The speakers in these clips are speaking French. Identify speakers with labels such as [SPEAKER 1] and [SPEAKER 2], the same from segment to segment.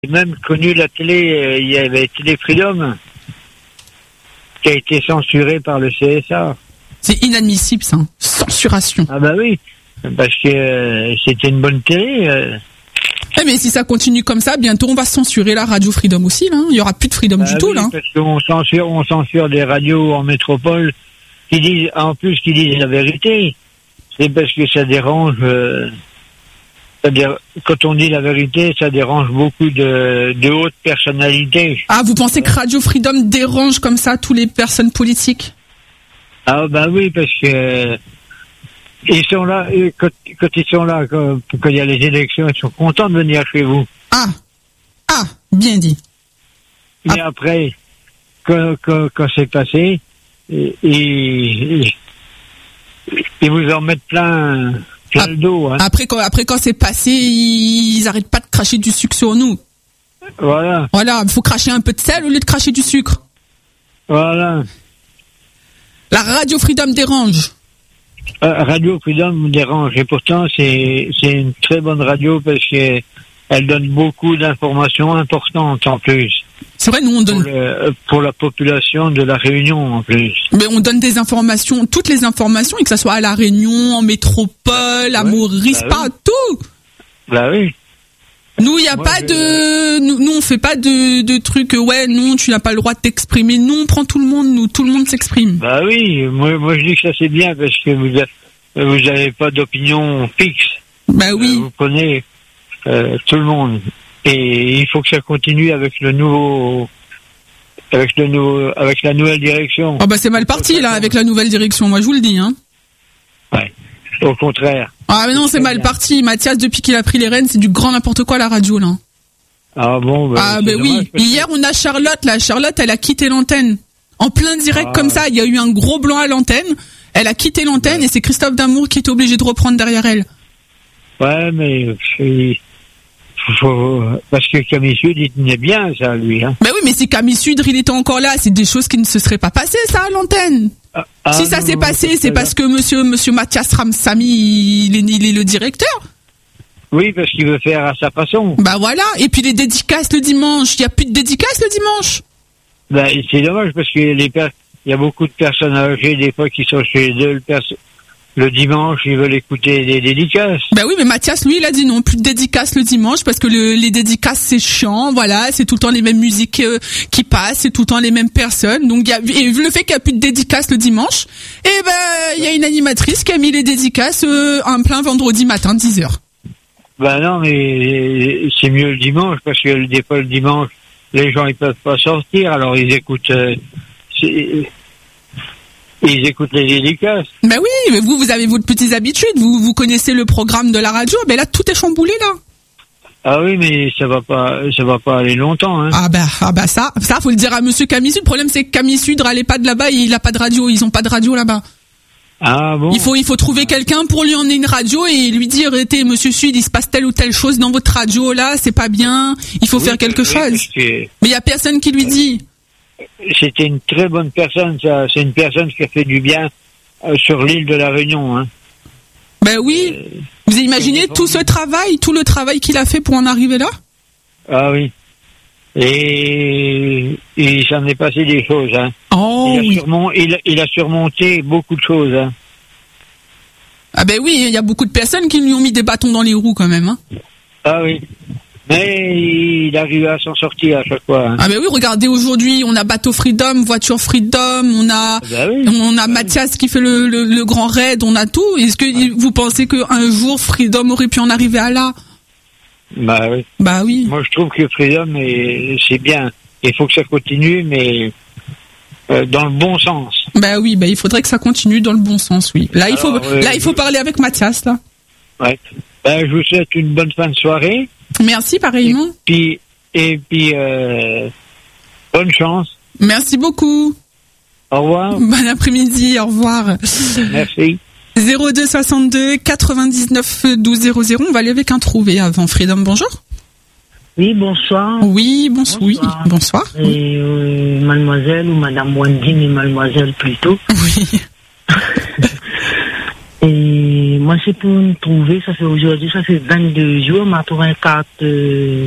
[SPEAKER 1] J'ai même connu la télé, il y avait Télé Freedom, qui a été censurée par le CSA.
[SPEAKER 2] C'est inadmissible, ça. Censuration.
[SPEAKER 1] Ah bah oui, parce que c'était une bonne télé.
[SPEAKER 2] Eh mais si ça continue comme ça, bientôt on va censurer la radio Freedom aussi, là. Il y aura plus de Freedom du tout,
[SPEAKER 1] oui,
[SPEAKER 2] là.
[SPEAKER 1] Parce qu'on censure des radios en métropole qui disent la vérité. C'est parce que ça dérange. C'est-à-dire, quand on dit la vérité, ça dérange beaucoup de hautes personnalités.
[SPEAKER 2] Ah, vous pensez que Radio Freedom dérange comme ça tous les personnes politiques?
[SPEAKER 1] Ah bah oui, parce que ils sont là, et quand ils sont là, quand il y a les élections, ils sont contents de venir chez vous.
[SPEAKER 2] Ah, bien dit.
[SPEAKER 1] Mais après, quand c'est passé, ils vous en mettent plein le dos. Hein.
[SPEAKER 2] Après quand c'est passé, ils arrêtent pas de cracher du sucre sur nous.
[SPEAKER 1] Voilà.
[SPEAKER 2] Voilà, il faut cracher un peu de sel au lieu de cracher du sucre.
[SPEAKER 1] Voilà.
[SPEAKER 2] La Radio Freedom dérange.
[SPEAKER 1] Radio Freedom me dérange et pourtant c'est une très bonne radio parce qu'elle donne beaucoup d'informations importantes en plus.
[SPEAKER 2] C'est vrai, nous on donne
[SPEAKER 1] pour la population de la Réunion en plus.
[SPEAKER 2] Mais on donne des informations, toutes les informations, et que ça soit à la Réunion, en métropole, à Maurice, partout.
[SPEAKER 1] Bah oui.
[SPEAKER 2] Nous, il y a pas de, nous on fait pas de trucs. Ouais, non, tu n'as pas le droit de t'exprimer. Nous, on prend tout le monde. Tout le monde s'exprime.
[SPEAKER 1] Bah oui, moi je dis que ça c'est bien parce que vous avez pas d'opinion fixe.
[SPEAKER 2] Bah oui.
[SPEAKER 1] Vous prenez tout le monde et il faut que ça continue avec la nouvelle direction.
[SPEAKER 2] Oh bah c'est mal parti là avec la nouvelle direction. Moi je vous le dis hein.
[SPEAKER 1] Ouais. Au contraire.
[SPEAKER 2] Ah mais non, c'est mal parti. Mathias, depuis qu'il a pris les rênes, c'est du grand n'importe quoi à la radio là.
[SPEAKER 1] Ah bon.
[SPEAKER 2] Oui. Hier on a Charlotte là. Charlotte, elle a quitté l'antenne en plein direct comme ça. Il y a eu un gros blanc à l'antenne. Elle a quitté l'antenne et c'est Christophe Damour qui était obligé de reprendre derrière elle.
[SPEAKER 1] Ouais, mais parce que Camille Sud, il tenait bien ça lui. Hein.
[SPEAKER 2] Mais oui, mais si Camille Sud, il était encore là, c'est des choses qui ne se seraient pas passées ça à l'antenne. Si ça s'est passé, c'est parce que monsieur Mathias Ramsamy, il est le directeur.
[SPEAKER 1] Oui, parce qu'il veut faire à sa façon.
[SPEAKER 2] Bah voilà, et puis les dédicaces le dimanche, il n'y a plus de dédicaces le dimanche.
[SPEAKER 1] Bah, c'est dommage parce que il y a beaucoup de personnes âgées des fois qui sont chez eux le dimanche, ils veulent écouter des dédicaces.
[SPEAKER 2] Bah oui, mais Mathias, lui, il a dit non, plus de dédicaces le dimanche parce que les dédicaces c'est chiant, voilà, c'est tout le temps les mêmes musiques qui passent, c'est tout le temps les mêmes personnes. Donc et le fait qu'il n'y a plus de dédicaces le dimanche, il y a une animatrice qui a mis les dédicaces en plein vendredi matin 10h.
[SPEAKER 1] Bah non, mais c'est mieux le dimanche parce que des fois le dimanche, les gens ils peuvent pas sortir, alors ils écoutent les dédicaces.
[SPEAKER 2] Ben oui, mais vous avez vos petites habitudes, vous connaissez le programme de la radio, mais là tout est chamboulé là.
[SPEAKER 1] Ah oui, mais ça va pas aller longtemps hein.
[SPEAKER 2] Ah bah ça faut le dire à monsieur Camille Sud. Le problème c'est que Camille Sud elle est pas de là-bas, il a pas de radio, ils ont pas de radio là-bas.
[SPEAKER 1] Ah bon.
[SPEAKER 2] Il faut trouver quelqu'un pour lui emmener une radio et lui dire monsieur Sud, il se passe telle ou telle chose dans votre radio là, c'est pas bien, il faut faire quelque chose. Mais il y a personne qui lui dit.
[SPEAKER 1] C'était une très bonne personne, ça. C'est une personne qui a fait du bien sur l'île de la Réunion. Hein.
[SPEAKER 2] Ben oui. Vous imaginez tout le travail qu'il a fait pour en arriver là?
[SPEAKER 1] Ah oui. Et il s'en est passé des choses. Hein.
[SPEAKER 2] Oh
[SPEAKER 1] il a surmonté beaucoup de choses. Hein.
[SPEAKER 2] Ah ben oui, il y a beaucoup de personnes qui lui ont mis des bâtons dans les roues quand même. Hein.
[SPEAKER 1] Ah oui. Mais il arrive à s'en sortir à chaque fois. Hein.
[SPEAKER 2] Ah ben oui, regardez aujourd'hui, on a bateau Freedom, voiture Freedom, on a Mathias qui fait le grand raid, on a tout. Est-ce que vous pensez qu'un jour Freedom aurait pu en arriver à là?
[SPEAKER 1] Bah oui.
[SPEAKER 2] Bah oui.
[SPEAKER 1] Moi je trouve que Freedom c'est bien. Il faut que ça continue, mais dans le bon sens.
[SPEAKER 2] Bah oui, il faudrait que ça continue dans le bon sens, oui. Là il faut parler avec Mathias là.
[SPEAKER 1] Ouais. Je vous souhaite une bonne fin de soirée.
[SPEAKER 2] Merci, pareillement.
[SPEAKER 1] Et puis, bonne chance.
[SPEAKER 2] Merci beaucoup.
[SPEAKER 1] Au revoir.
[SPEAKER 2] Bon après-midi, au revoir.
[SPEAKER 1] Merci.
[SPEAKER 2] 02 62 99 12 00. On va aller avec un trouvé avant. Freedom, bonjour.
[SPEAKER 3] Oui, bonsoir.
[SPEAKER 2] Oui, bonsoir. Oui, bonsoir.
[SPEAKER 3] Et mademoiselle ou madame Wendy, mais mademoiselle plutôt.
[SPEAKER 2] Oui.
[SPEAKER 3] Et moi, c'est pour me trouver, ça fait 22 jours, m'a trouvé une carte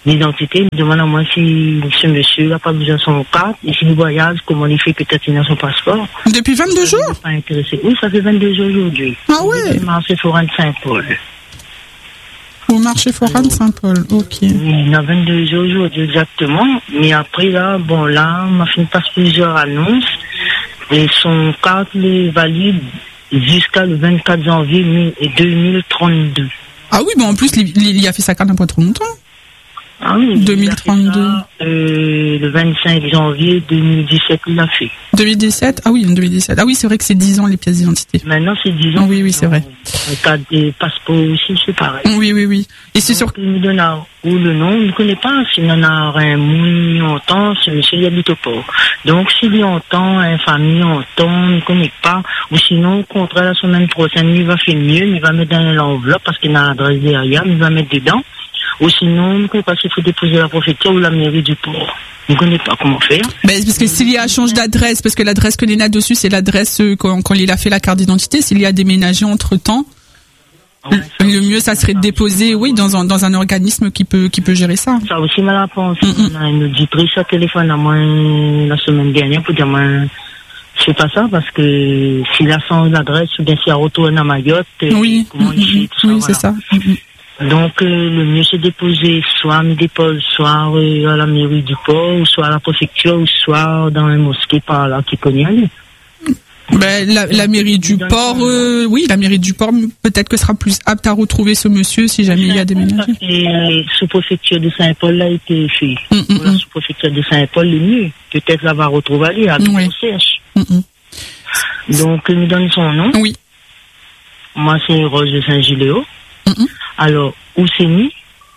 [SPEAKER 3] l'identité, il me demande à moi si ce monsieur n'a pas besoin de son carte, et s'il voyage, comment il fait, peut-être qu'il a son passeport.
[SPEAKER 2] Depuis 22 jours?
[SPEAKER 3] Pas intéressé. Oui, ça fait 22 jours aujourd'hui.
[SPEAKER 2] Ah ouais?
[SPEAKER 3] Marché Forain de Saint-Paul.
[SPEAKER 2] Au marché Forain de Saint-Paul, ok.
[SPEAKER 3] Oui, il a 22 jours aujourd'hui exactement. Mais après, là, on m'a fait passer plusieurs annonces. Et son carte est valide jusqu'à le 24 janvier 2032.
[SPEAKER 2] Ah oui, mais en plus, il a fait sa carte il n'y a pas trop longtemps.
[SPEAKER 3] Ah oui,
[SPEAKER 2] 2032.
[SPEAKER 3] Le 25 janvier 2017, il l'a fait.
[SPEAKER 2] 2017? Ah oui, en 2017. Ah oui, c'est vrai que c'est 10 ans les pièces d'identité.
[SPEAKER 3] Maintenant, c'est 10 ans.
[SPEAKER 2] Oui, c'est vrai.
[SPEAKER 3] Le cas des passeports aussi, c'est pareil.
[SPEAKER 2] Oui. Et c'est sûr.
[SPEAKER 3] Il me donne le nom, il ne connaît pas. S'il en a un mouni longtemps, ce monsieur il habite au port. Donc, s'il y a longtemps, une famille longtemps, il ne connaît pas. Ou sinon, au contraire, la semaine prochaine, il va faire mieux, il va mettre dans l'enveloppe parce qu'il a l'adresse derrière, il va mettre dedans. Ou sinon, on ne connaît pas s'il faut déposer la préfecture ou la mairie du port. On ne connaît pas comment faire.
[SPEAKER 2] Ben, parce que s'il y a change d'adresse, parce que l'adresse que Léna dessus, c'est l'adresse quand il a fait la carte d'identité, s'il y a déménagé entre temps, le mieux, ça serait de déposer, oui, dans un organisme qui peut gérer ça.
[SPEAKER 3] Ça aussi, mal à penser. On a une auditrice à téléphone à moi la semaine dernière pour dire, moi, je fais pas ça parce que s'il a son adresse ou bien s'il retourne à Mayotte,
[SPEAKER 2] oui.
[SPEAKER 3] Comment il fait, tout ça.
[SPEAKER 2] Oui,
[SPEAKER 3] voilà.
[SPEAKER 2] c'est ça.
[SPEAKER 3] Donc, le mieux, c'est déposer, soit me dépose, soit à la mairie du port, ou soit à la préfecture, ou soit dans un mosquée par là qui connaît aller.
[SPEAKER 2] Ben, la mairie du port, oui, la mairie du port, peut-être que sera plus apte à retrouver ce monsieur si jamais il y a déménagé.
[SPEAKER 3] Et sous-préfecture de Saint-Paul là a été fait. Pour la sous-préfecture de Saint-Paul, le mieux. Peut-être là va retrouver aller à recherche. Donc, il me donne son nom.
[SPEAKER 2] Oui.
[SPEAKER 3] Moi, c'est Rose de Saint-Giléo. Alors, Ouseni.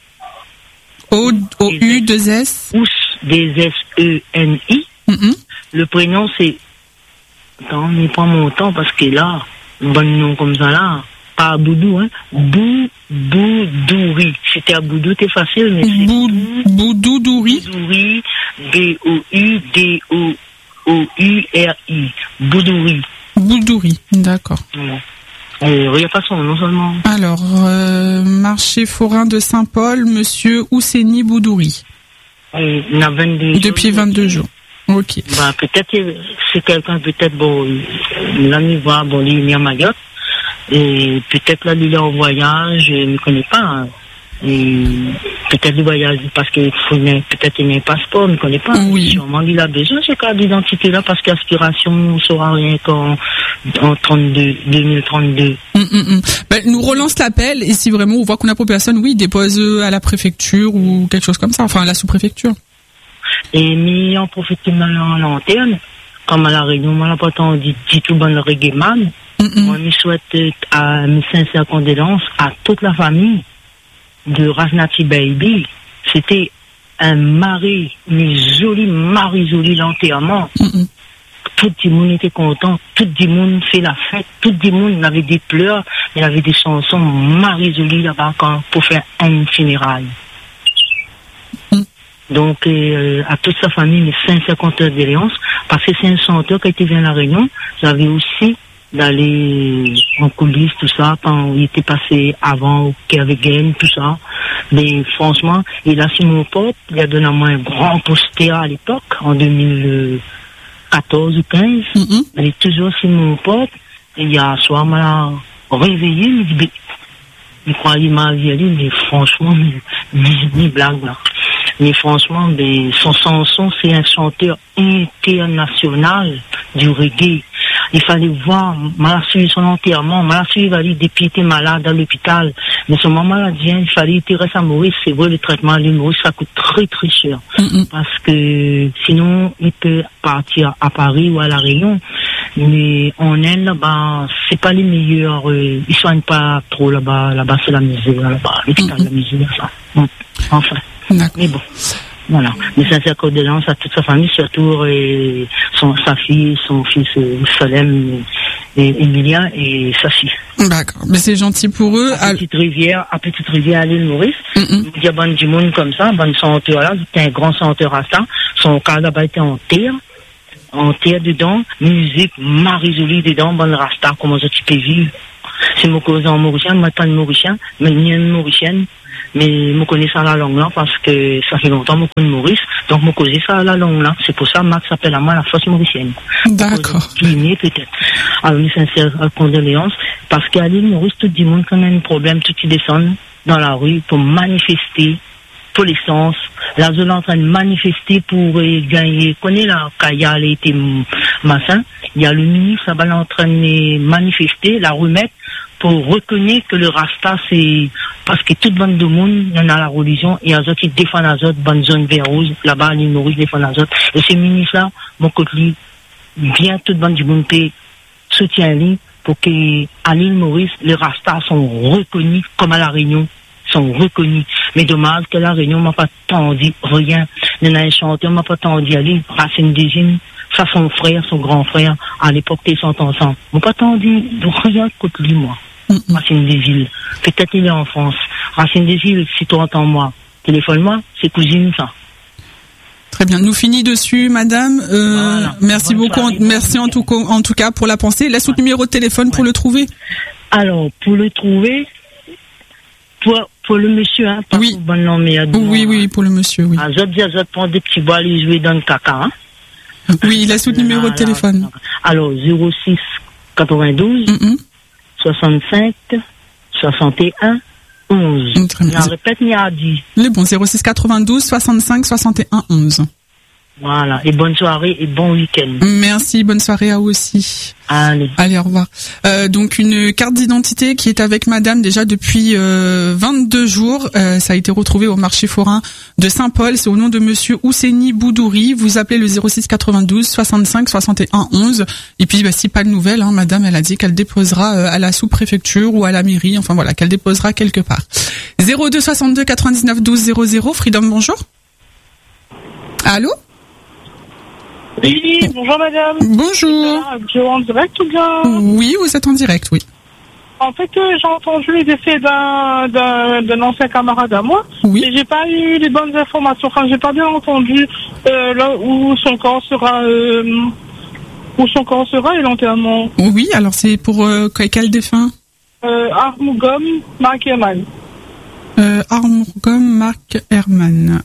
[SPEAKER 2] O-U-2-S.
[SPEAKER 3] Ous, D-S-E-N-I. Le prénom, c'est... Attends, mais pas mon temps parce que là, bon nom comme ça là, pas Boudou, hein. Boudouri. C'était à Boudou, c'est facile, mais c'est
[SPEAKER 2] Boudoudouri.
[SPEAKER 3] Boudouri, B-O-U-D-O-O-U-R-I. Boudouri.
[SPEAKER 2] Boudouri, d'accord.
[SPEAKER 3] Il n'y a pas son nom seulement.
[SPEAKER 2] Alors, marché forain de Saint-Paul, monsieur Ousseni Boudouri.
[SPEAKER 3] Il a 22
[SPEAKER 2] Depuis 22 jours. Ok.
[SPEAKER 3] Bah, peut-être que c'est quelqu'un, peut-être, bon, là, il va, bon, il est à Mayotte. Et peut-être là, il est en voyage, je ne connais pas. Hein. Et peut-être le voyage parce que peut-être il n'a pas un passeport, je ne connais pas.
[SPEAKER 2] Oui.
[SPEAKER 3] Sûrement, il a besoin de ce cas d'identité là parce qu'aspiration ne sera rien qu'en 2032.
[SPEAKER 2] Ben, nous relance l'appel et si vraiment on voit qu'on a pour personne, oui, dépose à la préfecture ou quelque chose comme ça, enfin à la sous-préfecture.
[SPEAKER 3] Et mis en profite de la lanterne, comme à la Réunion, moi là, pourtant, dit tout bon le reggae man. Moi, je souhaite mes sincères condoléances à toute la famille de Rasnati Baby. C'était un mari, une jolie l'enterrement. Tout le monde était content, tout le monde fait la fête, tout le monde avait des pleurs, il avait des chansons, Marie jolie là-bas pour faire un funérail. Donc, à toute sa famille, mes sincères condoléances, parce que c'est un chanteur qui a été venu à la Réunion. J'avais aussi d'aller en coulisses, tout ça, quand il était passé avant au Kervegen, tout ça. Mais franchement, il a sur mon pote, il a donné à moi un grand poster à l'époque, en 2014 ou 15. Il est toujours sur mon pote. Et il y a un soir, il m'a réveillé, il me dit, je croyais ma vie, mais franchement, ni blague là. Mais franchement, son chanson, c'est un chanteur international du reggae. Il fallait voir, m'a suivi son enterrement, m'a suivi, il était malade à l'hôpital. Mais son maman l'a dit, il fallait qu'il reste à Maurice. C'est vrai, le traitement à Maurice, ça coûte très très cher. Parce que sinon, il peut partir à Paris ou à La Réunion. Mais en Inde, là-bas, c'est pas les meilleurs, ils soignent pas trop là-bas. Là-bas, c'est la misère, là-bas. L'hôpital, la misère, ça. Enfin. Mais bon. Voilà. Mais sincères condoléances à toute sa famille, surtout sa fille, son fils Salem et Emilia et sa fille.
[SPEAKER 2] D'accord. Mais c'est gentil pour eux.
[SPEAKER 3] À Petite Rivière, à l'île Maurice. Il y a bon du monde comme ça, bon chanteur là, c'était un grand chanteur à ça. Son cas là-bas était en terre dedans, musique, Marie-Jolie dedans, bon rasta, comment ça tu peux vivre. C'est mon cousin mauricien, moi pas de mauricien, mais ni une mauricienne. Mais je connais ça à la langue là parce que ça fait longtemps que je connais Maurice. Donc je connais ça à la langue là. C'est pour ça que Max s'appelle à moi la force mauricienne.
[SPEAKER 2] D'accord.
[SPEAKER 3] Guinée peut-être. Alors mes sincères condoléances. Parce qu'à l'île Maurice, tout le monde quand même un problème, tout qui descendent dans la rue pour manifester pour l'essence. La zone est en train de manifester pour gagner. Connais la Kaya a été massin. Il y a le ministre là-bas en train de manifester, la remettre pour reconnaître que le Rasta c'est parce que toute bande de monde il y en a la religion et il y a d'autres qui défendent les autres bonne zone vert rouge là-bas à l'île Maurice défendent les autres et ces ministres là mon côté bien toute bande du monde soutient lui pour que à l'île Maurice les Rastas sont reconnus comme à la Réunion sont reconnus mais dommage que la Réunion m'a pas tant dit rien il y en a un chanteur m'a pas tant dit aller Racine des Gines ça son frère son grand frère à l'époque ils sont ensemble m'a pas tant dit rien contre lui moi. Racine des Îles. Peut-être il est en France. Racine des Îles, si tu entends moi, téléphone-moi, c'est cousine ça.
[SPEAKER 2] Très bien. Nous finissons dessus, madame. Voilà. Merci bonne beaucoup. Soirée, merci en tout cas pour la pensée. Laisse votre numéro de téléphone pour le trouver.
[SPEAKER 3] Alors, pour le trouver, pour le monsieur, hein, pas
[SPEAKER 2] oui.
[SPEAKER 3] pour bon nom, mais
[SPEAKER 2] oui, pour le monsieur, oui.
[SPEAKER 3] Azot prend des petits bois, les jouer dans le caca, hein.
[SPEAKER 2] Oui, laisse votre numéro de téléphone.
[SPEAKER 3] Alors, 06 92 65 61 11. Je répète, il y a dit.
[SPEAKER 2] Le bon, 06 92 65 61 11.
[SPEAKER 3] Voilà, et bonne soirée et bon week-end.
[SPEAKER 2] Merci, bonne soirée à vous aussi.
[SPEAKER 3] Allez,
[SPEAKER 2] au revoir. Donc une carte d'identité qui est avec madame déjà depuis 22 jours. Ça a été retrouvé au marché forain de Saint-Paul. C'est au nom de monsieur Ousseni Boudouri. Vous appelez le 06 92 65 61 11. Et puis si pas de nouvelles, hein, madame elle a dit qu'elle déposera à la sous-préfecture ou à la mairie. Enfin voilà, qu'elle déposera quelque part. 02 62 99 12 00. Freedom, bonjour. Allô?
[SPEAKER 4] Oui, bonjour madame.
[SPEAKER 2] Bonjour.
[SPEAKER 4] Je en direct ou bien?
[SPEAKER 2] Oui, vous êtes en direct, oui.
[SPEAKER 4] En fait, j'ai entendu les décès d'un ancien camarade à moi.
[SPEAKER 2] Oui.
[SPEAKER 4] Mais j'ai pas eu les bonnes informations. Enfin, j'ai pas bien entendu là où son corps sera et l'enterrement.
[SPEAKER 2] Oui, alors c'est pour quel défunt?
[SPEAKER 4] Armougom Mark Herman.
[SPEAKER 2] Armougom Mark Herman.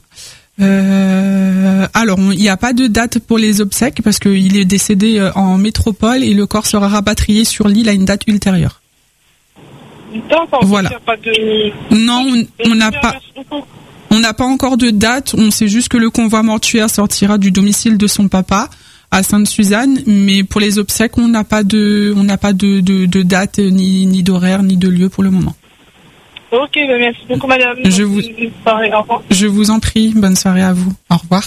[SPEAKER 2] Alors, il n'y a pas de date pour les obsèques parce qu'il est décédé en métropole et le corps sera rapatrié sur l'île à une date ultérieure.
[SPEAKER 4] D'accord.
[SPEAKER 2] Voilà.
[SPEAKER 4] Il y a pas de...
[SPEAKER 2] Non, on n'a pas encore de date. On sait juste que le convoi mortuaire sortira du domicile de son papa à Sainte-Suzanne, mais pour les obsèques, on n'a pas de date ni d'horaire ni de lieu pour le moment.
[SPEAKER 4] Ok, merci beaucoup madame.
[SPEAKER 2] Je vous en prie, bonne soirée à vous. Au revoir.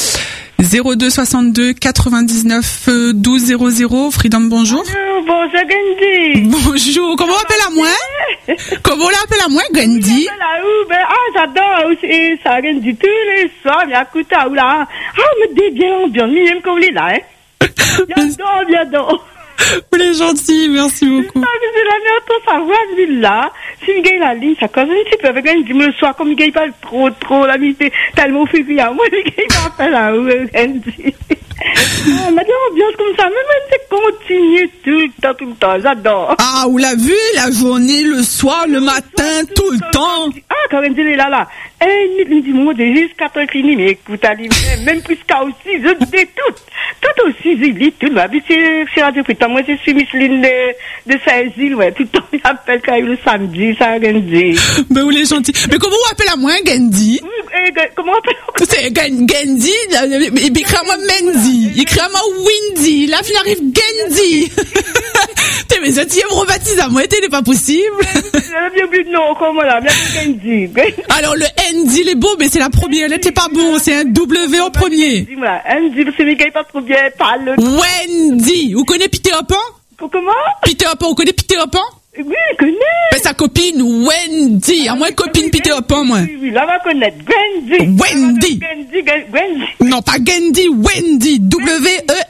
[SPEAKER 2] 02 62 99 12 00. Freedom, bonjour.
[SPEAKER 5] Bonjour Gandhi.
[SPEAKER 2] Bonjour, comment on appelle à moi? Comment on l'appelle à moi, Gandhi?
[SPEAKER 5] J'adore aussi ça, Gandhi, tous les soirs, il y a Kouta ou là. Mais bien l'ambiance, même comme il est là, hein. J'adore.
[SPEAKER 2] Vous êtes gentil, merci beaucoup.
[SPEAKER 5] C'est la merde pour savoir, là. Si il gagne la ligne, ça cause un petit peu avec un le soir, comme il gagne pas trop, la vie, tellement fait qu'il y a moi, il gagne pas là, Gandhi. Maintenant, ambiance comme ça, même c'est continue tout le temps, j'adore.
[SPEAKER 2] Ah, vous l'avez vu, la journée, le soir, le matin, tout le temps.
[SPEAKER 5] Quand Gandhi est là. Il dit, moi, j'ai juste 4 heures fini, mais écoute, même plus qu'à aussi, je dis tout aussi, il dit tout, ma vie, c'est Radio Putain, moi, je suis Micheline de Saint-Gilles, ouais, tout le temps, il appelle quand il le samedi, ça, Gandhi.
[SPEAKER 2] Ben, vous l'êtes gentil. Mais comment vous appelez à moi, Gandhi?
[SPEAKER 5] Comment on appelle?
[SPEAKER 2] C'est Gandhi, il écrit à moi Mendy, il écrit à moi Windy, là, il arrive Gandhi. T'es mes autres, me rebaptise à moi, c'est pas possible.
[SPEAKER 5] Non, comment là, Gandhi.
[SPEAKER 2] Alors, le Andy, il est beau, mais c'est la première lettre, c'est pas bon, c'est un W en premier.
[SPEAKER 5] Dis-moi, Andy, c'est mes gars, pas trop bien, parle.
[SPEAKER 2] Wendy, vous connaissez Peter Pan?
[SPEAKER 5] Comment?
[SPEAKER 2] Peter Pan, vous connaissez Peter Pan?
[SPEAKER 5] Oui, je connais.
[SPEAKER 2] Mais sa copine, Wendy. À moi, copine Peter Pan, moi.
[SPEAKER 5] Oui, là, on va connaître. Wendy.
[SPEAKER 2] Wendy.
[SPEAKER 5] Wendy.
[SPEAKER 2] Non, pas Gandhi, Wendy. W-E-N-D-Y.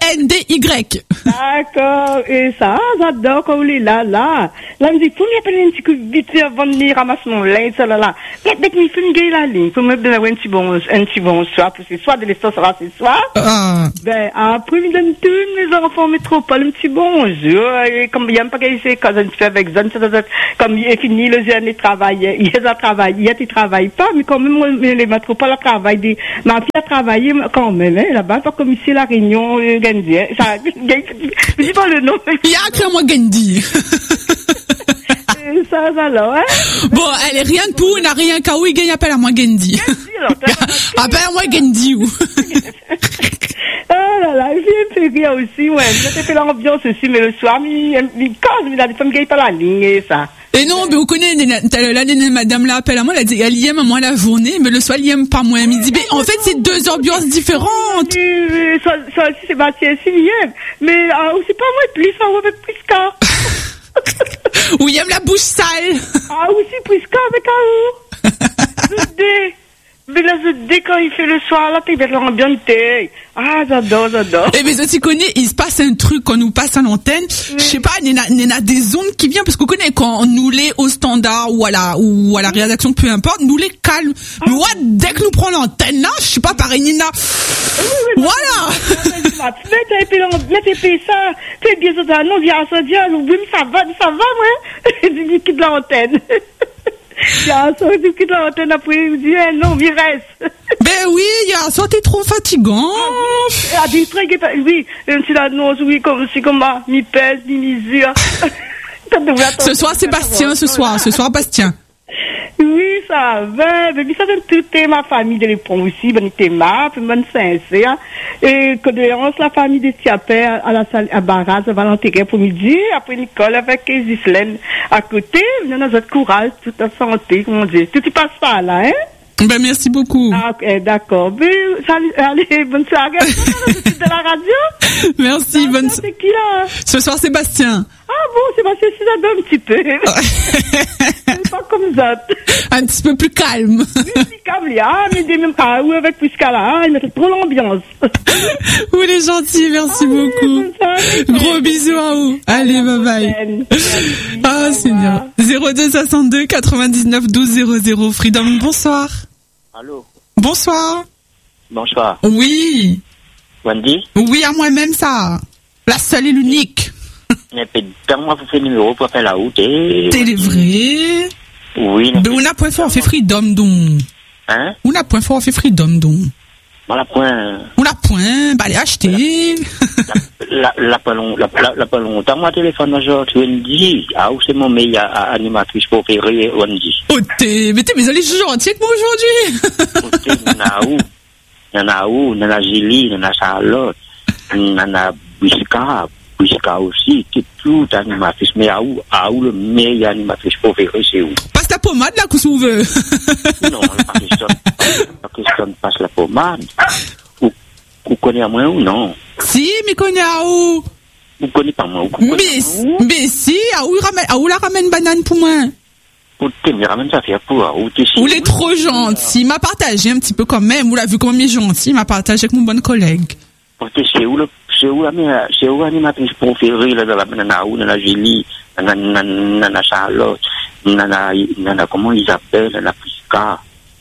[SPEAKER 2] G-E-N-D-Y.
[SPEAKER 5] D'accord. Et ça, j'adore quand il est là. Là, il me dit, faut m'appeler un petit coup vite avant de venir ramasser mon linge, ça, là. Dès que je fais une gueule la ligne, faut me donner un petit bon soir, pour ce soir, de l'espace sera ce soir. Ben, après, il me donne tous les enfants métropole, un petit bonjour. Et comme il n'y a pas qu'à essayer, quand je fais avec Zone, comme il est fini, le jeune, il travaille, il travaille pas, mais quand même, les métropoles travaillent, ma fille a travaillé quand même, hein, là-bas, pas comme ici, la Réunion, Gandhi, hein. Ça, je dis pas le nom.
[SPEAKER 2] Il y a que moi Gandhi.
[SPEAKER 5] Ça, alors, hein.
[SPEAKER 2] Bon, elle est rien de pour, n'a rien qu'à où il gagne, appelle à moi Gandhi. Appelle à moi Gandhi, ou.
[SPEAKER 5] Ah là là, j'ai fait rire aussi, ouais. J'ai fait l'ambiance aussi, mais le soir, quand il a des femmes qui pas la ligne, et ça.
[SPEAKER 2] Et non, mais vous connaissez, la madame là appelle à moi, elle a dit, elle y aime à moi la journée, mais le soir, elle y aime pas moi. Elle me dit, mais en fait, c'est deux ambiances différentes.
[SPEAKER 5] Ça aussi, c'est Bastien, si, il aime. Mais, aussi pas moi, plus, ça, avec Prisca.
[SPEAKER 2] Ou il aime la bouche sale.
[SPEAKER 5] Aussi Prisca avec Aou. Mais là, dès quand il fait le soir, là, t'es bien l'ambiance. J'adore.
[SPEAKER 2] Eh, mais tu connais, il se passe un truc quand nous passe à l'antenne. Je sais pas, il y a des ondes qui viennent, parce qu'on connaît quand nous les au standard ou à la rédaction, peu importe, nous les calme. Mais ouais, dès que nous prenons l'antenne, là, je sais pas, pareil, Nina. Voilà.
[SPEAKER 5] Mais ça, fais bien ça, non, oui, ça va, moi. Je quitte l'antenne. Il y a un soir, tu quittes l'antenne après, il me dit, non, il reste.
[SPEAKER 2] Ben oui, il y a un soir, t'es trop fatigant.
[SPEAKER 5] Oui, c'est l'annonce, oui, comme ça, mi pèse, mi misure.
[SPEAKER 2] Ce soir, Sébastien, ce soir, Bastien.
[SPEAKER 5] Oui, ça va. Mais ça, c'est toute ma famille de l'époque aussi. Bonne Théma, bonne sincère. Et condoléances, la famille de Tiapé à la salle, à Barras, à Valentin pour midi. Après, Nicole avec Gislaine à côté. Nous avons notre courage, toute la santé, comment on dit. Tout y passe pas là, hein?
[SPEAKER 2] Ben, merci beaucoup.
[SPEAKER 5] Ok, d'accord. Ben, allez, bonne soirée. De la radio?
[SPEAKER 2] Merci, bonne soirée.
[SPEAKER 5] C'est qui là?
[SPEAKER 2] Ce soir, Sébastien.
[SPEAKER 5] Bon, Sébastien, c'est là un petit peu. C'est pas comme ça.
[SPEAKER 2] Un petit peu plus calme.
[SPEAKER 5] Oui, plus calme, mais des mêmes ou avec Prisca là, il met trop l'ambiance.
[SPEAKER 2] Vous les gentils, merci beaucoup. Gros bisous à vous. Allez, bye bye. C'est bien. 02 62 99 12 00. Freedom, bonsoir.
[SPEAKER 6] Allô.
[SPEAKER 2] Bonsoir.
[SPEAKER 6] Bonsoir.
[SPEAKER 2] Oui.
[SPEAKER 6] Wendy?
[SPEAKER 2] Oui, à moi-même ça. La seule et l'unique.
[SPEAKER 6] Mais donne-moi pour faire le numéro pour faire la route.
[SPEAKER 2] T'es vrai?
[SPEAKER 6] Oui.
[SPEAKER 2] Mais on a point fort, on fait Freedom donc.
[SPEAKER 6] Hein?
[SPEAKER 2] On a point fort, on fait Freedom donc.
[SPEAKER 6] On a point.
[SPEAKER 2] On a point, bah allez acheter.
[SPEAKER 6] La pas longtemps, moi téléphone aujourd'hui, Wendy. Où c'est mon meilleur animatrice préférée, Wendy?
[SPEAKER 2] Mais t'es allé gentil avec moi aujourd'hui.
[SPEAKER 6] Il y en a Julie, il y en a Charlotte, il y en a Prisca aussi, qui est toute animatrice, mais à où le meilleur animatrice préféré, c'est où?
[SPEAKER 2] Passe la pommade là, que vous veut.
[SPEAKER 6] Non, la question passe la pommade. Vous connaissez à moi ou non?
[SPEAKER 2] Si, mais connais à où?
[SPEAKER 6] Vous connaissez pas moi?
[SPEAKER 2] Mais si, à où la ramène banane pour moi?
[SPEAKER 6] Mais ramène ça fait pour où?
[SPEAKER 2] Vous l'êtes trop gentil, il m'a partagé un petit peu quand même, vous l'avez vu comment il est gentil, il m'a partagé avec mon bon collègue.
[SPEAKER 6] C'est où l'animatrice préférée là, dans la Julie, dans la Charlotte, dans la comment ils appellent, dans la Prisca.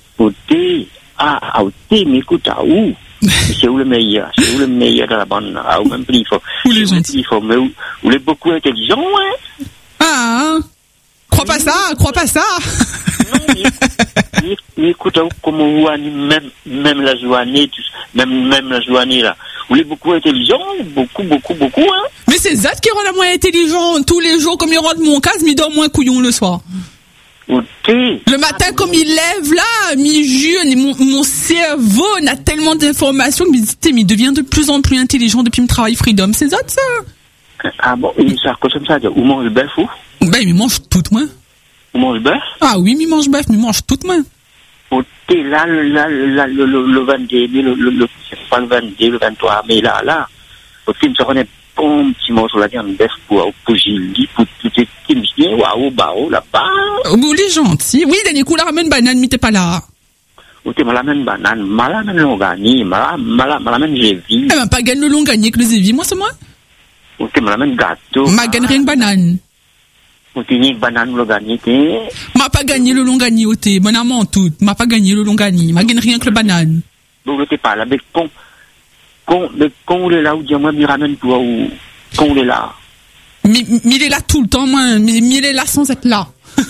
[SPEAKER 6] Mais écoute, à où? C'est où le meilleur de la bande? À où même plus il faut? Mais où est beaucoup intelligent, ouais?
[SPEAKER 2] Crois pas ça.
[SPEAKER 6] Non, mais écoute, comment vous animez même la journée, même la journée là. Vous êtes beaucoup intelligent, beaucoup, hein.
[SPEAKER 2] Mais c'est Zad qui rend la moins intelligent tous les jours, comme il rentre mon casque, mais il dort moins couillon le soir. Le matin, comme il lève là, mi-jeune, mon cerveau a tellement d'informations que il devient de plus en plus intelligent depuis mon travail Freedom. C'est Zad ça.
[SPEAKER 6] Ah bon, il ça comme ça, où mange le bœuf ou?
[SPEAKER 2] Ben, il mange tout moi.
[SPEAKER 6] Où mange le bœuf?
[SPEAKER 2] Ah oui, il mange bœuf, il mange tout moi.
[SPEAKER 6] Là, le 22, le 22, le 23 mai, là, au film, ça connaît bon petit morceau là, un bœuf pour Gilly, pour tout ce qui me vient, waouh, là-bas.
[SPEAKER 2] Vous les gentils. Oui, dernier coup, la ramène banane, mais t'es pas là.
[SPEAKER 6] Ou t'es malamen banane, malamen longani, malamen jevi.
[SPEAKER 2] Eh ben, pas gagne le long gagné que le zévi, moi, c'est moi.
[SPEAKER 6] Ou t'es malamen gâteau.
[SPEAKER 2] Ma gagne rien que banane.
[SPEAKER 6] Ou t'es ni banane longani, t'es.
[SPEAKER 2] M'a pas gagné le long gagné au thé, mon amant tout. M'a pas gagné le long gagné. M'a gagne rien que le banane.
[SPEAKER 6] Donc, t'es pas là, mais quand on est là, ou dis-moi, m'y ramène toi, ou, quand on est là.
[SPEAKER 2] Mais il est là tout le temps, moi. Mais il est là sans être là.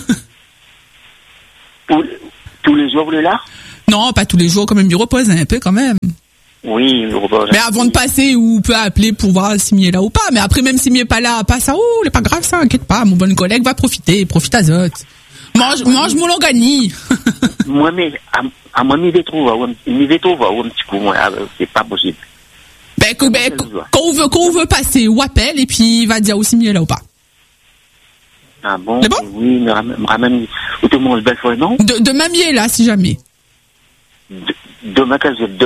[SPEAKER 6] Tous les jours, vous êtes là?
[SPEAKER 2] Non, pas tous les jours, quand même, il repose un peu, quand même.
[SPEAKER 6] Oui, il repose.
[SPEAKER 2] Mais avant de passer, ou peut appeler pour voir si il est là ou pas. Mais après, même s'il n'est pas là, pas ça, oh, c'est pas grave, ça, inquiète pas. Mon bon collègue va profite à Zot. Mange mon longani.
[SPEAKER 6] Moi, mais, à moi, m'y vais trouver un petit coup, moi, c'est pas possible.
[SPEAKER 2] Quand on veut passer, ou appelle, et puis il va dire aussi il est là ou pas.
[SPEAKER 6] Ah bon?
[SPEAKER 2] C'est bon?
[SPEAKER 6] Oui, me ramène, ou tout le monde belle fois, non?
[SPEAKER 2] Demain, il est là, si jamais.
[SPEAKER 6] Demain,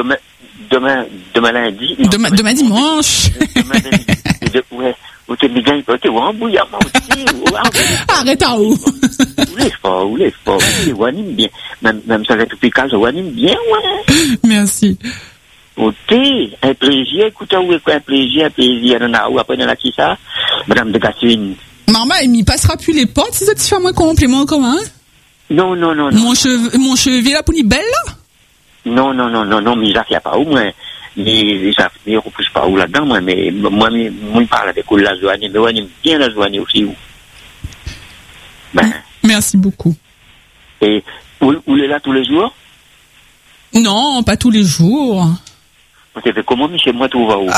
[SPEAKER 6] lundi.
[SPEAKER 2] Demain dimanche.
[SPEAKER 6] Ouais. Ou t'es bien, t'es en bouillamment aussi.
[SPEAKER 2] Arrête à où?
[SPEAKER 6] Ou les forts. Ou anime bien. Même ça va être plus calme, ou anime bien, ouais.
[SPEAKER 2] Merci.
[SPEAKER 6] Ok, un plaisir, écoute, un plaisir, après, dans la qui ça? Madame de Gassine.
[SPEAKER 2] Maman, il passera plus les portes, si ça te fait un complément commun?
[SPEAKER 6] Non.
[SPEAKER 2] Mon cheveu là pour une belle, là?
[SPEAKER 6] Non, mais ça fait pas où, moi. Mais ça fait, repousse pas où là-dedans, moi, mais, moi, je parle avec la joanie, mais on aime bien la joanie aussi, où. Ben.
[SPEAKER 2] Merci beaucoup.
[SPEAKER 6] Et, où est là tous les jours?
[SPEAKER 2] Non, pas tous les jours.
[SPEAKER 6] Tu fais comment, chez moi, tout va où?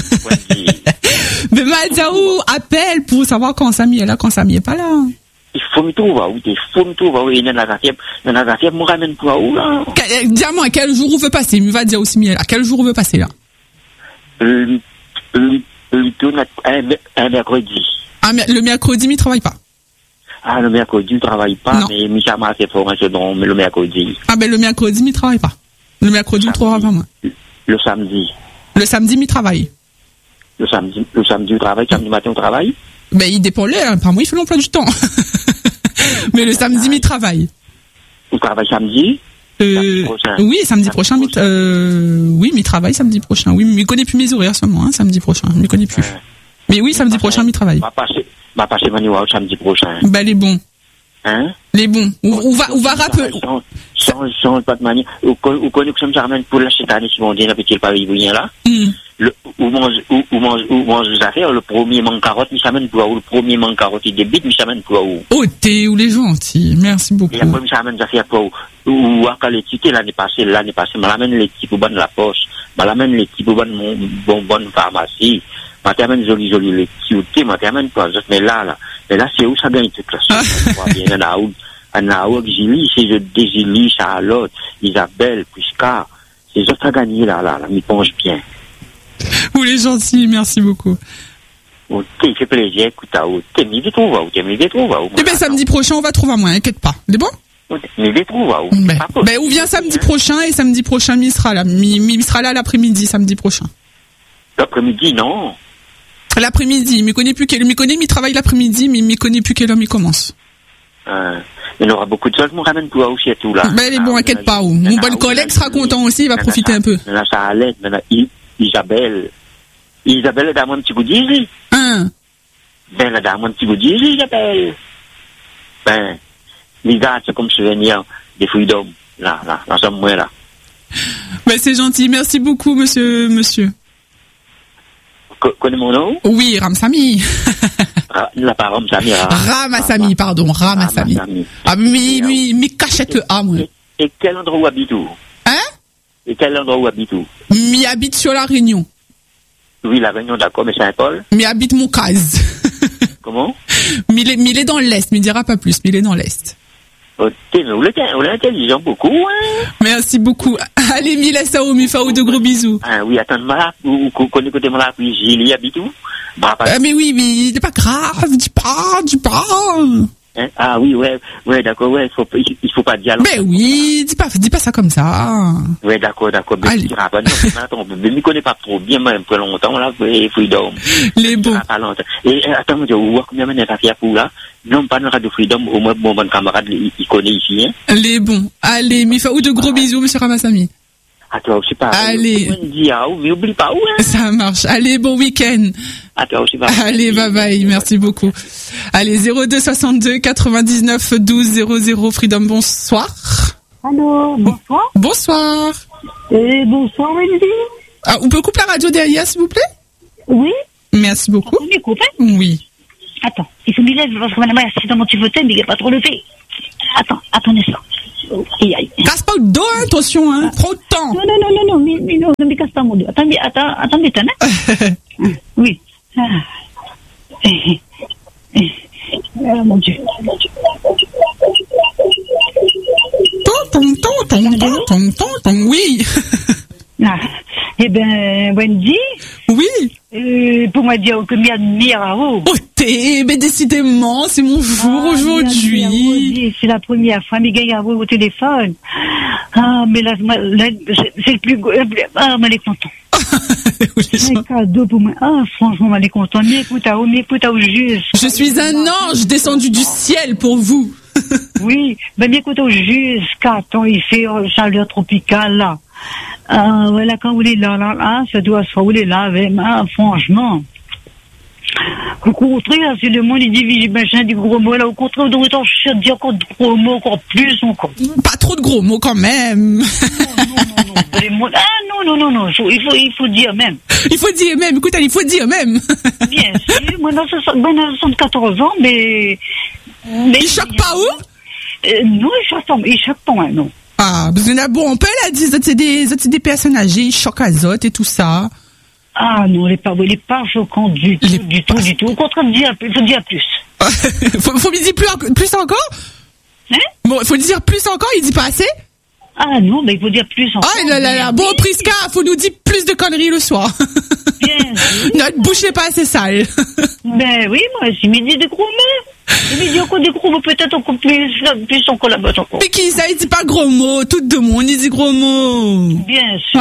[SPEAKER 2] Mais Madjaou, appelle pour savoir quand Samy est là, quand Samy est pas là.
[SPEAKER 6] Il faut me trouver où? Il y a la affaire, me ramène toi où, là?
[SPEAKER 2] Dis-moi, quel jour on veut passer? Il va dire aussi, à quel jour on veut passer, là?
[SPEAKER 6] Un mercredi.
[SPEAKER 2] Ah, le mercredi, il travaille pas.
[SPEAKER 6] Ah, le mercredi, il travaille pas,
[SPEAKER 2] non.
[SPEAKER 6] Mais Michama a fait formation, mais le mercredi.
[SPEAKER 2] Ah, ben, le mercredi, il travaille pas. Le mercredi, il travaille pas, moi.
[SPEAKER 6] Le samedi.
[SPEAKER 2] Le samedi, il travaille.
[SPEAKER 6] Le samedi, il travaille, samedi matin, il travaille?
[SPEAKER 2] Ben, il dépend là, par moi, il fait l'emploi du temps. Mais le samedi, il travaille.
[SPEAKER 6] Il travaille samedi? Samedi prochain.
[SPEAKER 2] Oui, samedi prochain, oui, mais il travaille samedi prochain. Oui, mais il connaît plus mes horaires seulement, hein, samedi prochain. Il connaît plus. Mais oui, samedi prochain, il travaille.
[SPEAKER 6] Ma passer Manuel samedi prochain.
[SPEAKER 2] Ben, les bons.
[SPEAKER 6] Hein?
[SPEAKER 2] Les bons. On va rappeler.
[SPEAKER 6] Change pas de manière. Ou connaît que ça me ramène pour la cette année, si on dit, la petite Paris, là. Ou mange les affaires, le premier manque carotte, mais ça mène quoi, ou le premier manque carotte, il débite, mais ça mène quoi, ou.
[SPEAKER 2] Oh, t'es, ou les gentils. Merci beaucoup.
[SPEAKER 6] Et après, ça mène des affaires quoi, ou à les tickets l'année passée, me ramène les petits poubans de la poche, me ramène les petits poubans de mon bonbonne pharmacie, me ramène joli les petits, me ramène quoi, mais là, c'est où ça gagne toute la suite. Anaouk, Gili, c'est Désili, Charlotte, Isabelle, Puisca, c'est autres à gagner là, m'y penche bien.
[SPEAKER 2] Vous les gentils, merci beaucoup.
[SPEAKER 6] Ok, il fait plaisir, écoute, t'es mis des trouva,
[SPEAKER 2] Eh ben, samedi prochain, on va trouver un moyen, inquiète pas. C'est bon?
[SPEAKER 6] Mais des trouva,
[SPEAKER 2] Ben, ou bien samedi prochain, et samedi prochain, il sera là. Il sera là l'après-midi, samedi prochain.
[SPEAKER 6] L'après-midi, non.
[SPEAKER 2] L'après-midi, il travaille l'après-midi, mais il connaît plus quelle heure il commence.
[SPEAKER 6] Il y aura beaucoup de choses, je me ramène toi aussi et tout là.
[SPEAKER 2] Ben, bon, inquiète pas, où. Mon bon collègue sera content aussi, il va profiter un peu.
[SPEAKER 6] Là, ça allait, Isabelle est dans mon petit bout d'ici. Ben, là, dans mon petit bout d'ici, Isabelle. Ben, les gars, c'est comme souvenir des fruits d'homme. Là, sommes moi, là.
[SPEAKER 2] Ben, c'est gentil, merci beaucoup, monsieur.
[SPEAKER 6] Connais mon nom?
[SPEAKER 2] Oui, Ramsamy.
[SPEAKER 6] La pas Ramsamy.
[SPEAKER 2] Ramassamy, pardon, Ramassamy. Ah, mais cachette le A, moi.
[SPEAKER 6] Et quel endroit où habite-vous? Et quel endroit où habite-vous?
[SPEAKER 2] Mi habite sur la Réunion.
[SPEAKER 6] Oui, la Réunion, d'accord, mais Saint-Paul?
[SPEAKER 2] Mi habite mon case.
[SPEAKER 6] Comment?
[SPEAKER 2] Mais il est dans l'Est, mais il dira pas plus, mais il est dans l'Est.
[SPEAKER 6] Ok, mais vous l'êtes intelligent beaucoup, hein?
[SPEAKER 2] Merci beaucoup. Allez, Mila Sao, Mifao, de gros bisous.
[SPEAKER 6] Ah oui, attends-moi, vous connaissez moi, puis j'y habite où?
[SPEAKER 2] Mais oui, mais c'est pas grave, dis pas.
[SPEAKER 6] Hein? Ah oui, ouais, d'accord, ouais, il faut pas dire.
[SPEAKER 2] Ben oui, dis pas ça comme ça.
[SPEAKER 6] Ouais, d'accord.
[SPEAKER 2] Allez.
[SPEAKER 6] Attends, je ne connais pas trop bien, même pour longtemps, là, Freedom.
[SPEAKER 2] Les bons.
[SPEAKER 6] Et attends, je vois combien de temps il pour là. Non, pas de Radio Freedom, au moins, mon camarade, il connaît ici, hein.
[SPEAKER 2] Les bons. Allez, ou de gros bisous, monsieur Ramassami.
[SPEAKER 6] Attends, je sais pas.
[SPEAKER 2] Allez.
[SPEAKER 6] Mais oublie pas où, hein.
[SPEAKER 2] Ça marche. Allez, bon week-end.
[SPEAKER 6] Attends, je sais pas.
[SPEAKER 2] Allez, bye, merci beaucoup. Allez, 02 62 99 12 00, Freedom, bonsoir.
[SPEAKER 5] Allô, bonsoir.
[SPEAKER 2] Bonsoir.
[SPEAKER 5] Bonsoir, Wendy.
[SPEAKER 2] Ah, on peut couper la radio derrière, s'il vous plaît?
[SPEAKER 5] Oui.
[SPEAKER 2] Merci beaucoup.
[SPEAKER 5] On est coupé?
[SPEAKER 2] Oui.
[SPEAKER 5] Attends, il faut m'y lever parce que madame est assise dans mon petit fauteuil, mais il n'est pas trop levé. Attendez ça. Aïe.
[SPEAKER 2] Casse pas le dos, hein, attention, hein. Trop de temps.
[SPEAKER 5] Non, mais casse pas mon dos. Attendez, hein. Oui. Mon Dieu.
[SPEAKER 2] Ton, oui.
[SPEAKER 5] Eh ben, Wendy.
[SPEAKER 2] Oui.
[SPEAKER 5] Pour moi dire que m'admire à vous.
[SPEAKER 2] Oh, mais décidément, c'est mon jour aujourd'hui.
[SPEAKER 5] C'est la première fois, mais gagne à vous au téléphone. Ah, mais là c'est le plus, mais elle est contente. C'est un cadeau pour moi. Ah, franchement, elle est contente. M'écoute à juste.
[SPEAKER 2] Je suis un ange descendu du ciel pour vous.
[SPEAKER 5] Oui, mais m'écoute au jusqu'à temps, il fait chaleur tropicale, là. Voilà, quand vous êtes là, ça doit se rouler là, avec, franchement. Au contraire, c'est le monde, il dit, machin, des gros mots, là, au contraire, on doit dire encore de gros mots, encore plus, encore.
[SPEAKER 2] Pas trop de gros mots, quand même.
[SPEAKER 5] Non. Les mots, non, il faut dire même.
[SPEAKER 2] Il faut dire même, écoute, il faut dire même.
[SPEAKER 5] Bien sûr, moi, dans 74 ans, mais.
[SPEAKER 2] Il choque pas où?
[SPEAKER 5] Non, il choque pas, non.
[SPEAKER 2] Ah, parce que bon, on peut la dire, c'est des personnes âgées, ils choquent à zot et tout ça.
[SPEAKER 5] Ah non, il est pas choquant du tout. Au contraire, il faut dire plus.
[SPEAKER 2] faut lui dire plus encore?
[SPEAKER 5] Hein?
[SPEAKER 2] Bon, il faut lui dire plus encore, il dit pas assez?
[SPEAKER 5] Ah non, mais il faut dire plus encore.
[SPEAKER 2] Ah là, bon, Priska, faut nous dire plus de conneries le soir.
[SPEAKER 5] Bien sûr.
[SPEAKER 2] Notre bouche n'est pas assez sale.
[SPEAKER 5] Ben oui, moi, j'ai mis des gros mots. J'ai mis encore des gros mots, peut-être encore plus encore là-bas encore.
[SPEAKER 2] Mais qui ça, il dit pas gros mots, tout de monde, il dit gros mots.
[SPEAKER 5] Bien sûr.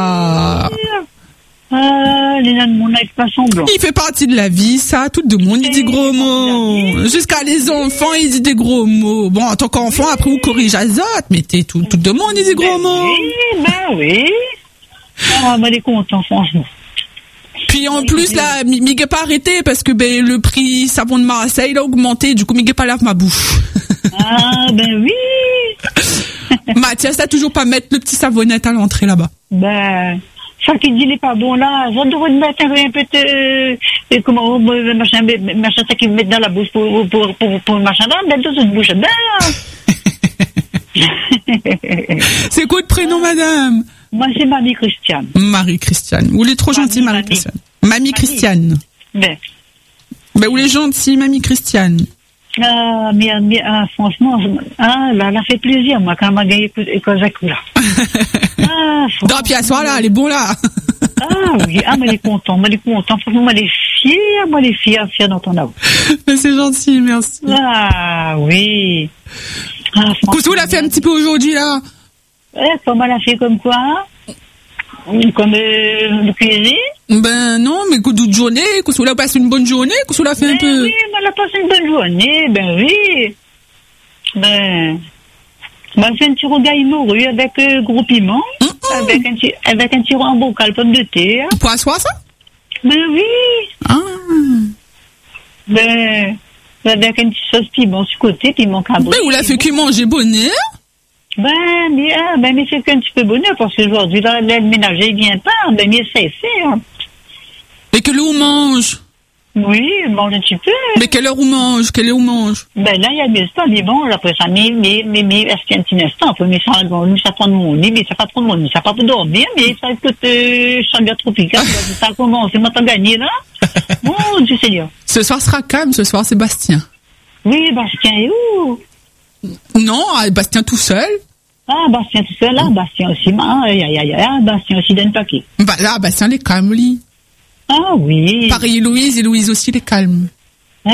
[SPEAKER 5] Les nains de mon âge pas semblant.
[SPEAKER 2] Il fait partie de la vie, ça, tout le monde, il dit gros mots. Jusqu'à les enfants, il dit des gros mots. Bon, en tant qu'enfant, après, vous corrigez Azote, mais tout le monde, il dit gros mots.
[SPEAKER 5] Oui. Ah, mais elle est contente, franchement.
[SPEAKER 2] Puis en plus, là, Miguel pas arrêté parce que le prix savon de Marseille, il a augmenté. Du coup, Miguel pas lave ma bouche.
[SPEAKER 5] Ah, ben oui.
[SPEAKER 2] Mathias, t'as toujours pas mettre le petit savonnette à l'entrée là-bas.
[SPEAKER 5] Ben, ça qui dit les pardons là, ça devrait mettre un peu comment, machin, ça qu'ils mettent dans la bouche pour le machin là, ben, dans une bouche,
[SPEAKER 2] C'est quoi le prénom, madame?
[SPEAKER 5] Moi, c'est Marie-Christiane.
[SPEAKER 2] Marie-Christiane. Vous êtes trop gentille, Marie-Christiane. Mamie-Christiane.
[SPEAKER 5] Ben,
[SPEAKER 2] vous êtes gentille, Mamie-Christiane.
[SPEAKER 5] Ah, mais franchement, là, ça fait plaisir, moi, quand elle m'a gagné Kozak, là.
[SPEAKER 2] Non, puis à soir, là, elle est bon, là.
[SPEAKER 5] Oui, mais elle est contente, franchement, elle est fière d'entendre vous.
[SPEAKER 2] Mais c'est gentil, merci.
[SPEAKER 5] Ah, oui.
[SPEAKER 2] Coussou l'a fait un petit peu aujourd'hui, là.
[SPEAKER 5] Comment elle a fait comme quoi? Comme le cuisine?
[SPEAKER 2] Ben non, mais coup de journée, Coussou l'a passé une bonne journée, Coussou l'a fait un peu.
[SPEAKER 5] Oui, elle a passé une bonne journée, ben oui. Elle fait un petit rogaille morue avec gros piment, avec un petit en bocal, pomme de terre.
[SPEAKER 2] Pour asseoir ça?
[SPEAKER 5] Ben oui. Ben, avec un petit sauce piment sur côté, piment cabré.
[SPEAKER 2] Ben, vous l'a fait que manger bonheur?
[SPEAKER 5] Mais c'est qu'un petit peu bonheur, parce qu'aujourd'hui, là, le ménager, il vient pas, mais c'est fait, hein.
[SPEAKER 2] Et quelle heure on mange?
[SPEAKER 5] Oui, il mange un petit peu.
[SPEAKER 2] Mais quelle heure on mange?
[SPEAKER 5] Ben là, il y a des temps, il mange, après ça, mais, est-ce qu'il y a un petit instant, ça prend de mon nez, mais ça pas trop de mon nez, ça pas pour dormir, mais ça écoute, chaleur tropicale, ça commence, c'est maintenant gagné, là. Mon Dieu Seigneur.
[SPEAKER 2] Ce soir sera calme, ce soir, c'est Bastien.
[SPEAKER 5] Oui, Bastien est où?
[SPEAKER 2] Non, Bastien tout seul.
[SPEAKER 5] Bastien tout seul, là, Bastien aussi, Bastien aussi donne paquet.
[SPEAKER 2] Là, Bastien, il est calme, lui.
[SPEAKER 5] Ah oui.
[SPEAKER 2] Pareil, Louise aussi, il est calme.
[SPEAKER 7] Hein?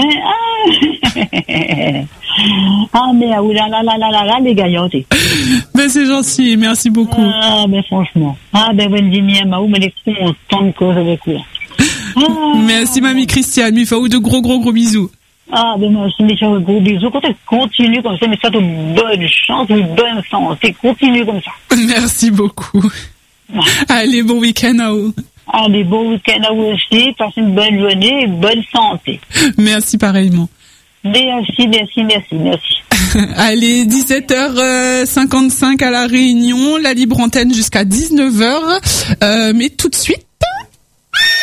[SPEAKER 7] Ah, mais ah, là, les gaillards.
[SPEAKER 2] Ben, c'est gentil, merci beaucoup.
[SPEAKER 7] Ah, ben, franchement. Ah, ben, Wendy, mais elle est contente que avec vous. Ah.
[SPEAKER 2] Merci, mamie Christiane. Lui fait de gros bisous.
[SPEAKER 7] Ah, ben, moi, je me fais un gros bisou. Quand elle continue comme ça, mais ça, une bonne chance, une bonne santé. Continue comme ça.
[SPEAKER 2] Merci beaucoup. Allez, bon week-end à vous.
[SPEAKER 7] Allez, bon week-end à vous aussi. Passez une bonne journée et bonne santé.
[SPEAKER 2] Merci pareillement.
[SPEAKER 7] Merci.
[SPEAKER 2] Allez, 17h55 à La Réunion, la libre antenne jusqu'à 19h. Mais tout de suite,